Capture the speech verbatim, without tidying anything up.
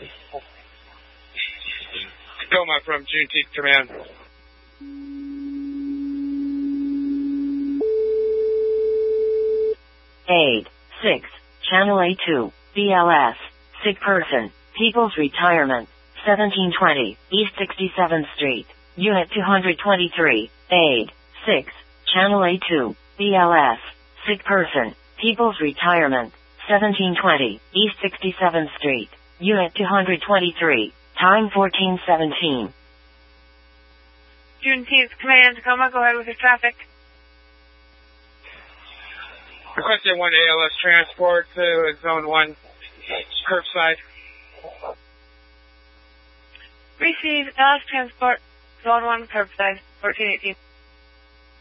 Tacoma from Juneteenth Command. Aid, six, Channel A two, B L S, sick person, People's Retirement, seventeen twenty, East sixty-seventh Street, Unit two twenty-three, Aid, six, Channel A two, B L S, sick person, People's Retirement, seventeen twenty, East sixty-seventh Street, Unit two twenty-three, time fourteen seventeen. Juneteenth Command, Tacoma, go ahead with your traffic. Requesting one A L S transport to Zone one, curbside. Receive L S transport, Zone one, curbside, fourteen eighteen.